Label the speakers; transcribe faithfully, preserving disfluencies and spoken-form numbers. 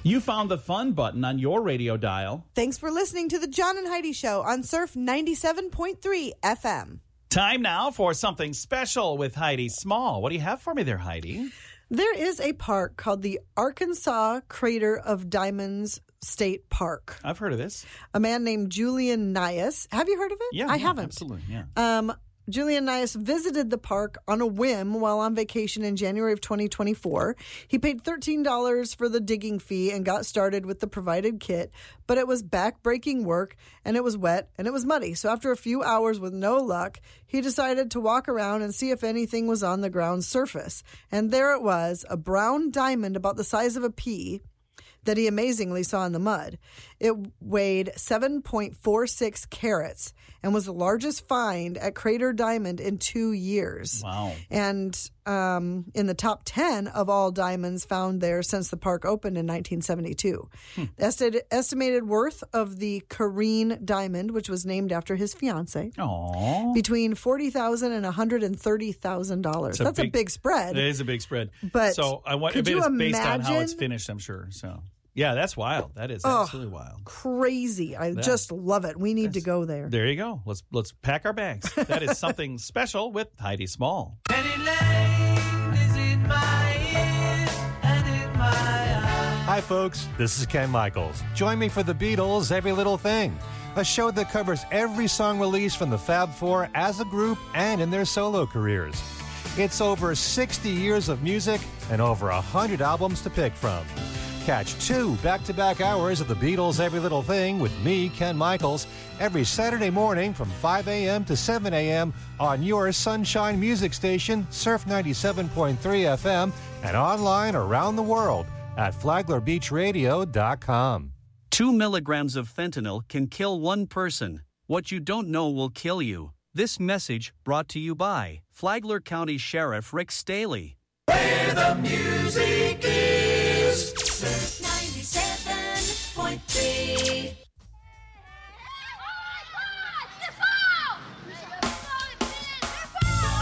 Speaker 1: You found the fun button on your radio dial.
Speaker 2: Thanks for listening to the John and Heidi Show on Surf ninety-seven point three F M.
Speaker 1: Time now for something special with Heidi Small. What do you have for me there, Heidi?
Speaker 2: There is a park called the Arkansas Crater of Diamonds State Park.
Speaker 1: I've heard of this.
Speaker 2: A man named Julian Nias. Have you heard of it?
Speaker 1: Yeah,
Speaker 2: I
Speaker 1: yeah,
Speaker 2: haven't.
Speaker 1: Absolutely, yeah.
Speaker 2: Um, Julian Nias visited the park on a whim while on vacation in January of twenty twenty-four. He paid thirteen dollars for the digging fee and got started with the provided kit, but it was back-breaking work, and it was wet, and it was muddy. So after a few hours with no luck, he decided to walk around and see if anything was on the ground surface. And there it was, a brown diamond about the size of a pea that he amazingly saw in the mud. It weighed seven point four six carats and was the largest find at Crater Diamond in two years.
Speaker 1: Wow.
Speaker 2: And um, in the top ten of all diamonds found there since the park opened in nineteen seventy-two. Hmm. The esti- estimated worth of the Kareen diamond, which was named after his fiancée,
Speaker 1: Aww.
Speaker 2: between forty thousand dollars and one hundred thirty thousand dollars.
Speaker 1: That's
Speaker 2: a
Speaker 1: big,
Speaker 2: big spread.
Speaker 1: It is a big spread.
Speaker 2: But
Speaker 1: so I want,
Speaker 2: could
Speaker 1: it
Speaker 2: you
Speaker 1: is based
Speaker 2: imagine?
Speaker 1: on how it's finished, I'm sure. So yeah, that's wild. That is
Speaker 2: Oh,
Speaker 1: absolutely wild.
Speaker 2: Crazy. I
Speaker 1: Yeah.
Speaker 2: just love it. We need
Speaker 1: Yes.
Speaker 2: to go there.
Speaker 1: There you go. Let's let's pack our bags. That is something special with Heidi Small.
Speaker 3: Penny Lane is in my ears and in my eyes.
Speaker 4: Hi, folks. This is Ken Michaels. Join me for The Beatles' Every Little Thing, a show that covers every song released from the Fab Four as a group and in their solo careers. It's over sixty years of music and over one hundred albums to pick from. Catch two back-to-back hours of The Beatles' Every Little Thing with me, Ken Michaels, every Saturday morning from five a.m. to seven a.m. on your Sunshine Music Station, Surf ninety-seven point three F M, and online around the world at flagler beach radio dot com.
Speaker 5: Two milligrams of fentanyl can kill one person. What you don't know will kill you. This message brought to you by Flagler County Sheriff Rick Staley.
Speaker 3: Where the music is. Surf ninety-seven point three.